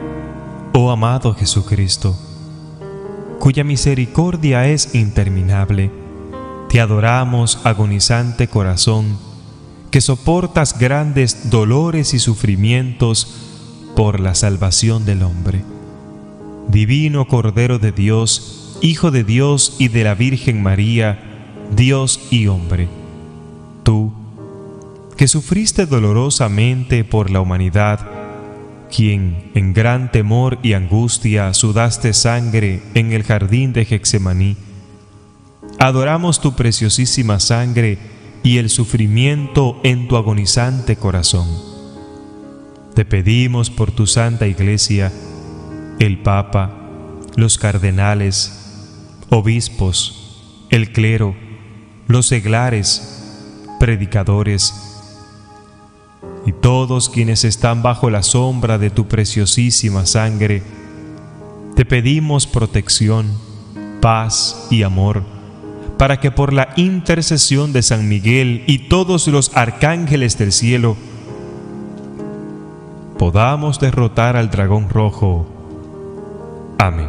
Oh amado Jesucristo, cuya misericordia es interminable, te adoramos, agonizante corazón, que soportas grandes dolores y sufrimientos por la salvación del hombre. Divino Cordero de Dios, Hijo de Dios y de la Virgen María, Dios y hombre, tú, que sufriste dolorosamente por la humanidad, quien en gran temor y angustia sudaste sangre en el jardín de Getsemaní, adoramos tu preciosísima sangre y el sufrimiento en tu agonizante corazón. Te pedimos por tu Santa Iglesia, el Papa, los cardenales, obispos, el clero, los seglares, predicadores y todos quienes están bajo la sombra de tu preciosísima sangre. Te pedimos protección, paz y amor, para que por la intercesión de San Miguel y todos los arcángeles del cielo podamos derrotar al dragón rojo. Amén.